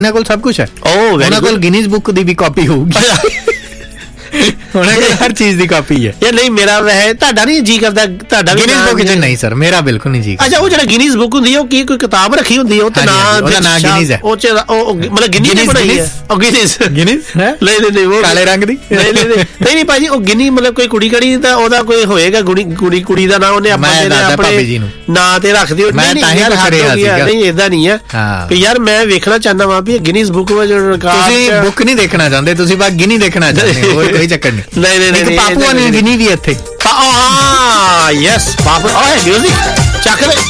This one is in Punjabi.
ਇਹਨਾਂ ਕੋਲ ਸਭ ਕੁਝ ਹੈ। ਉਹਨਾਂ ਕੋਲ ਗਿਨੀਜ਼ ਬੁੱਕ ਦੀ ਵੀ ਕਾਪੀ ਹੋਊਗੀ। ਉਹਨਾਂ ਕੋਲ ਹਰ ਚੀਜ਼ ਦੀ ਕਾਪੀ ਹੈ। ਯਾਰ ਨਹੀਂ, ਮੇਰਾ ਵੈਸੇ ਤੁਹਾਡਾ ਨਹੀਂ ਜੀ ਕਰਦਾ? ਤੁਹਾਡਾ ਗਿਨੀਜ਼ ਬੁੱਕ ਚ ਨਹੀਂ ਸਰ, ਮੇਰਾ ਬਿਲਕੁਲ ਨਹੀਂ ਜੀ। ਅੱਛਾ, ਉਹ ਜਿਹੜਾ ਗਿਨੀਜ਼ ਬੁੱਕ ਹੁੰਦੀ ਹੈ ਉਹ ਕੀ ਕੋਈ ਕਿਤਾਬ ਰੱਖੀ ਹੁੰਦੀ ਹੈ? ਉਹ ਤੇ ਉਹਦਾ ਨਾਂ ਗਿਨੀਜ਼ ਹੈ। ਉਹ ਚ ਮਤਲਬ ਗਿਨੀ ਨੇ ਬਣਾਈ ਹੈ ਉਹ ਗਿਨੀਜ਼? ਨਹੀਂ ਉਹ ਕਾਲੇ ਰੰਗ ਦੀ ਨਹੀਂ ਭਾਜੀ, ਉਹ ਗਿਨੀ ਮਤਲਬ ਕੋਈ ਕੁੜੀ ਕੜੀ ਦਾ ਉਹਦਾ ਕੋਈ ਹੋਏਗਾ, ਕੁੜੀ ਦਾ ਨਾਂ ਉਹਨੇ ਆਪਣੇ ਨਾਂ ਤੇ ਰੱਖ ਦਿਓ। ਨਹੀਂ ਏਦਾਂ ਨਹੀਂ ਹੈ ਯਾਰ, ਮੈਂ ਵੇਖਣਾ ਚਾਹੁੰਦਾ ਵਾ ਵੀ ਗਿਨੀਜ਼ ਬੁੱਕ ਵਿੱਚ ਤੁਸੀਂ ਬੁੱਕ ਨਹੀਂ ਦੇਖਣਾ ਚਾਹੁੰਦੇ, ਤੁਸੀਂ ਬਸ ਗਿਨੀ ਦੇਖਣਾ ਚਾਹੁੰਦੇ ਹੋ, ਕੋਈ ਚੱਕਰ ਨਹੀਂ। ਨਹੀਂ ਪਾਪੂਆ ਨਿਊ ਗਿਨੀ ਵੀ ਇੱਥੇ। ਯੈਸ ਪਾਪੂਆ ਚੱਕ ਲੈ।